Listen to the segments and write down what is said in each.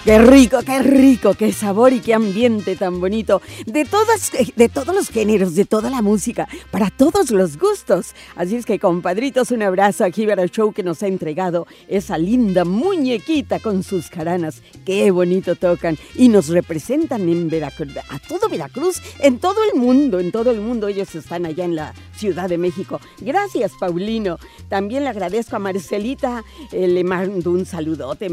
qué rico, qué sabor y qué ambiente tan bonito. De todos los géneros, de toda la música, para todos los gustos. Así es que, compadritos, un abrazo a Jíbaro Show que nos ha entregado esa linda muñequita con sus jaranas. Qué bonito tocan y nos representan en Veracruz, a todo Veracruz, en todo el mundo, ellos están allá en la Ciudad de México. Gracias, Paulino. También le agradezco a Marcelita, le mando un saludote,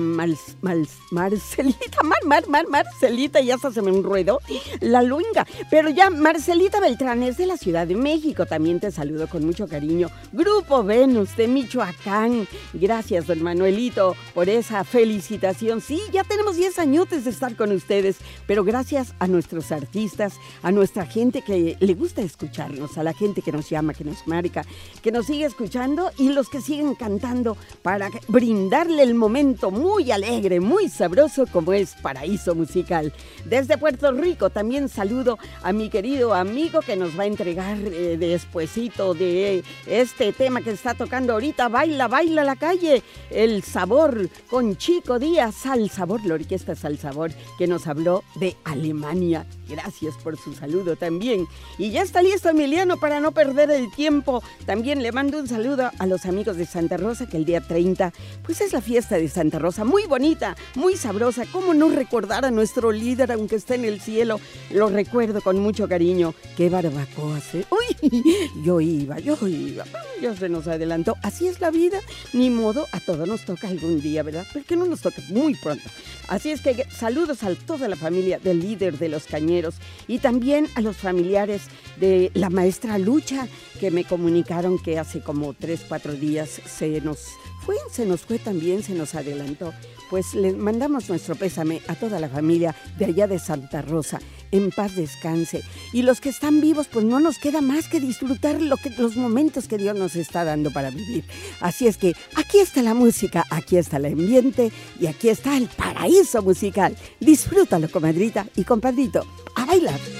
Marcelita, ya hasta se me enredó la luenga. Pero ya, Marcelita Beltrán es de la Ciudad de México, también te saludo con mucho cariño. Grupo Venus de Michoacán, gracias, don Manuelito, por esa felicitación. Sí, ya tenemos 10 añotes de estar con ustedes, pero gracias a nuestros artistas, a nuestra gente que le gusta escucharnos, a la gente que nos llama, que nos marca, que nos sigue escuchando y los que siguen cantando para brindarle el momento muy alegre, muy sabroso como es Paraíso Musical. Desde Puerto Rico también saludo a mi querido amigo que nos va a entregar despuesito de este tema que está tocando ahorita, Baila, Baila la Calle, El Sabor, con Chico Díaz, Sal Sabor, la orquesta Sal Sabor, que nos habló de Alemania. Gracias por su saludo también. Y ya está listo Emiliano para no perder el tiempo. También le mando un saludo a los amigos de Santa Rosa, que el día 30, pues es la fiesta de Santa Rosa, muy bonita, muy sabrosa. ¿Cómo no recordar a nuestro líder, aunque esté en el cielo? Lo recuerdo con mucho cariño. ¡Qué barbacoa! ¡Uy! Yo iba. Ya se nos adelantó. Así es la vida, ni modo, a todos nos toca algún día, ¿verdad? Pero que no nos toque muy pronto. Así es que saludos a toda la familia del líder de los Cañeros y también a los familiares de la maestra Lucha, que me comunicaron que hace como 3-4 días se nos fue también, se nos adelantó. Pues les mandamos nuestro pésame a toda la familia de allá de Santa Rosa. En paz descanse. Y los que están vivos, pues no nos queda más que disfrutar los momentos que Dios nos está dando para vivir. Así es que aquí está la música, aquí está el ambiente y aquí está el paraíso musical. Disfrútalo, comadrita y compadrito. ¡A bailar!